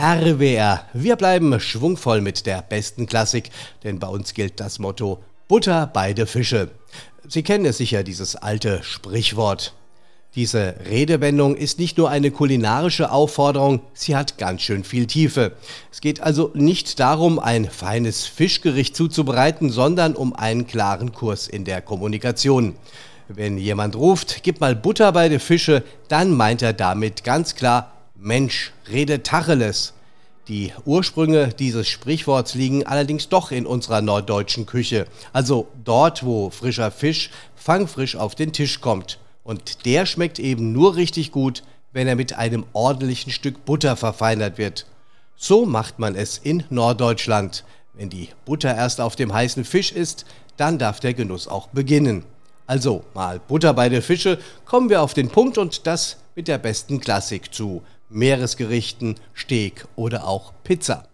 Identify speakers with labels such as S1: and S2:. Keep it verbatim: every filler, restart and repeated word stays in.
S1: R W R. Wir bleiben schwungvoll mit der besten Klassik, denn bei uns gilt das Motto Butter bei de Fische. Sie kennen es sicher, dieses alte Sprichwort. Diese Redewendung ist nicht nur eine kulinarische Aufforderung, sie hat ganz schön viel Tiefe. Es geht also nicht darum, ein feines Fischgericht zuzubereiten, sondern um einen klaren Kurs in der Kommunikation. Wenn jemand ruft, gib mal Butter bei de Fische, dann meint er damit ganz klar, Mensch, rede Tacheles. Die Ursprünge dieses Sprichworts liegen allerdings doch in unserer norddeutschen Küche. Also dort, wo frischer Fisch fangfrisch auf den Tisch kommt. Und der schmeckt eben nur richtig gut, wenn er mit einem ordentlichen Stück Butter verfeinert wird. So macht man es in Norddeutschland. Wenn die Butter erst auf dem heißen Fisch ist, dann darf der Genuss auch beginnen. Also mal Butter bei de Fische, kommen wir auf den Punkt und das mit der besten Klassik zu Meeresgerichten, Steak oder auch Pizza.